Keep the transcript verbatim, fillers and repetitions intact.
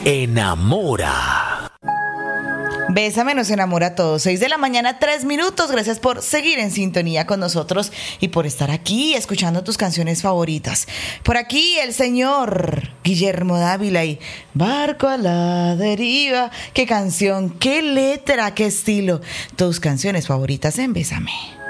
enamora. Bésame nos enamora a todos. seis de la mañana, tres minutos. Gracias por seguir en sintonía con nosotros y por estar aquí escuchando tus canciones favoritas. Por aquí el señor Guillermo Dávila y Barco a la deriva. Qué canción, qué letra, qué estilo. Tus canciones favoritas en Bésame.